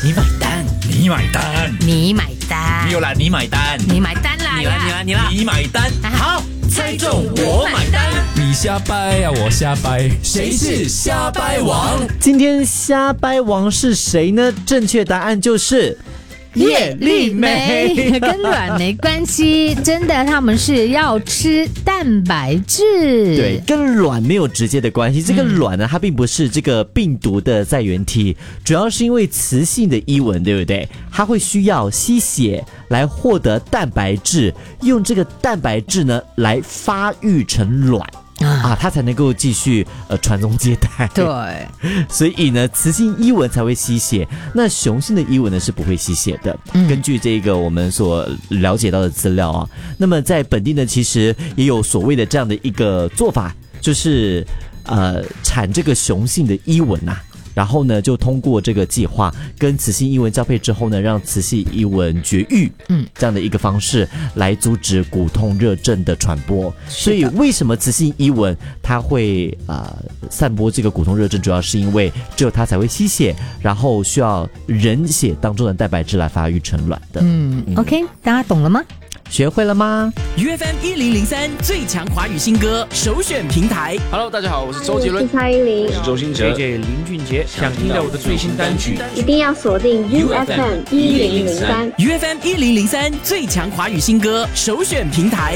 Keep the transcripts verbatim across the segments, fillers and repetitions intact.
你买单，你买单， 你买单， 没有啦，你买单， 你买单啦， 你啦，你啦，你啦，你买单，好，猜中我买单。 你瞎掰呀、啊，我瞎掰，谁是瞎掰王？ 今天瞎掰王是谁呢？正确答案就是叶丽梅，跟卵没关系，真的，他们是要吃蛋白质。 对，跟卵没有直接的关系。这个卵呢，它并不是这个病毒的载源体，主要是因为雌性的伊蚊，对不对？它会需要吸血来获得蛋白质，用这个蛋白质呢来发育成卵。啊，它才能够继续呃传宗接代。 对， 所以呢，雌性伊蚊才会吸血，那雄性的伊蚊呢是不会吸血的。嗯、根据这个我们所了解到的资料啊，那么在本地呢，其实也有所谓的这样的一个做法，就是呃产这个雄性的伊蚊啊。然后呢，就通过这个计划跟雌性伊蚊交配之后呢，让雌性伊蚊绝育，嗯，这样的一个方式来阻止骨痛热症的传播。所以为什么雌性伊蚊它会呃散播这个骨痛热症，主要是因为只有它才会吸血，然后需要人血当中的蛋白质来发育成卵的。 嗯, 嗯 ，OK， 大家懂了吗？ 学会了吗 ？U F M 一零零三最强华语新歌首选平台。 Hello， 大家好，我是周杰伦， 我是蔡依林， 我是周兴哲 ，J J 林俊杰。想听到我的最新单曲， 一定要锁定 U F M 一零零三 U F M 一零零三最强华语新歌首选平台。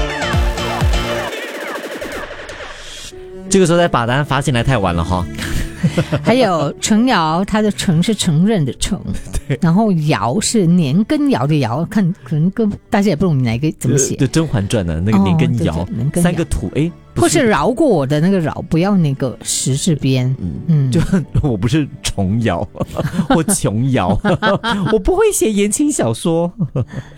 这个时候再把答案发进来太晚了哈。 还有程瑶，他的程是承认的承，然后瑶是年羹尧的尧，看可能跟大家也不懂哪个怎么写。 对，《甄嬛传》的那个年羹尧，哦、三个土哎， 或是饶过我的那个饶，不要那个十字边。嗯嗯，就我不是琼瑶或琼瑶，我不会写言情小说。